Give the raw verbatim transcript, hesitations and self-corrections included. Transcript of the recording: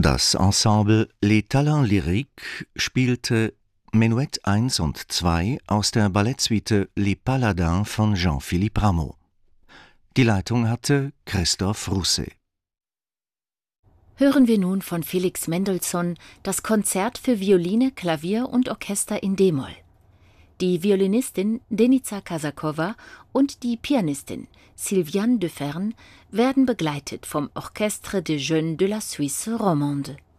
Das Ensemble Les Talents Lyriques spielte Menuett eins und zwei aus der Ballettsuite Les Paladins von Jean-Philippe Rameau. Die Leitung hatte Christoph Rousset. Hören wir nun von Felix Mendelssohn das Konzert für Violine, Klavier und Orchester in d-Moll. Die Violinistin Denica Kasakowa und die Pianistin Sylviane Deferne werden begleitet vom Orchestre des Jeunes de la Suisse Romande.